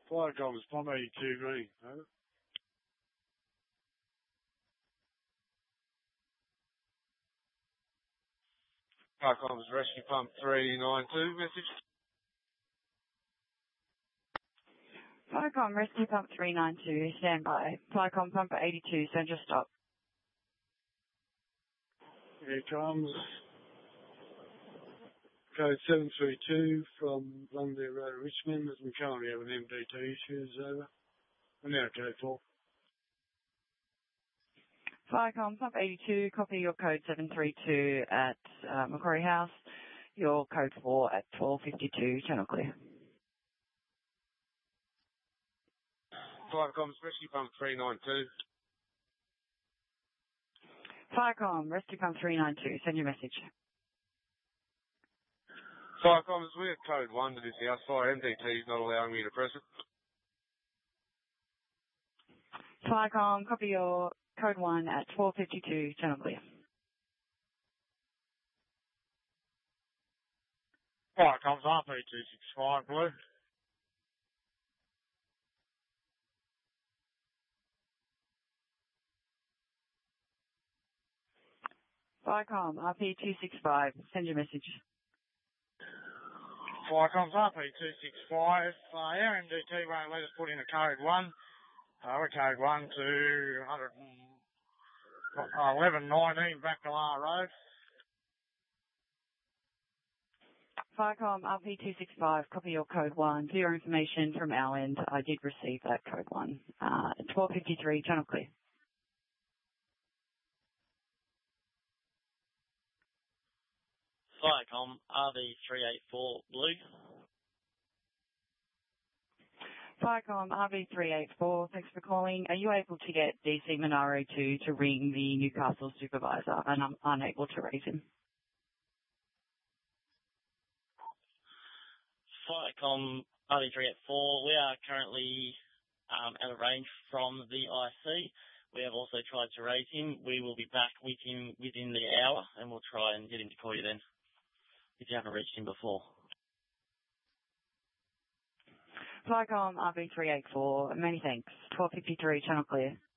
Firecom's Pump 82 green. Over. Firecom's Rescue Pump 392 message. Firecom Rescue Pump 392, stand by. Firecom Pump 82, send your stop. Here comes code 732 from Longdale Road, Richmond, as we currently have an MDT issues. Over. And now code 4. Firecom Pump 82, copy your code 732 at Macquarie House, your code 4 at 1252, channel clear. Firecom's Rescue Pump 392. Firecom Rescue Pump 392, send your message. Firecom's, we have code 1 to this house. Fire MDT is not allowing me to press it. Firecom, copy your code 1 at 1252, channel clear. Firecom's RP265 blue. Firecom RP265, send your message. Firecom's RP265. Our MDT won't let us put in a code 1. We're code 1 to 1119 Baccalar Road. Firecom RP265, copy your code 1. For your information from our end, I did receive that code 1. 1253, channel clear. Firecom RV384 blue. Firecom RV384, thanks for calling. Are you able to get DC Monaro 2 to ring the Newcastle supervisor? And I'm unable to raise him. Firecom RV384, we are currently out of range from the IC. We have also tried to raise him. We will be back with him within the hour, and we'll try and get him to call you then, if you haven't reached him before. Firecom RV384, many thanks. 1253, channel clear.